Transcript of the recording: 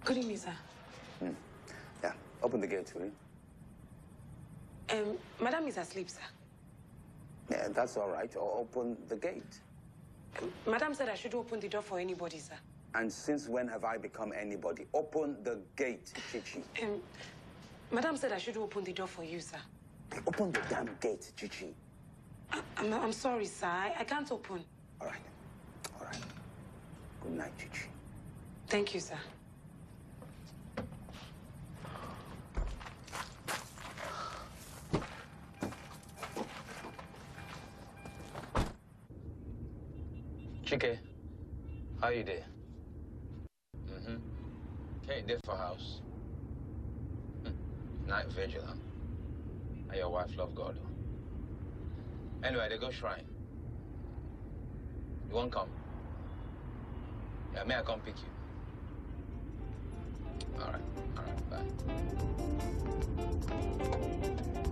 Good evening, sir. Yeah, open the gate, will you? Madam is asleep, sir. Yeah, that's all right. Or open the gate. Madam said I should open the door for anybody, sir. And since when have I become anybody? Open the gate, Chichi. Madam said I should open the door for you, sir. Open the damn gate, Chichi. I'm sorry, sir. I can't open. All right. All right. Good night, Chichi. Thank you, sir. Chike, how you there? Okay, there for house. Night vigil, huh? And your wife love God. Anyway, they go shrine. You won't come? Yeah, may I come pick you? All right, bye.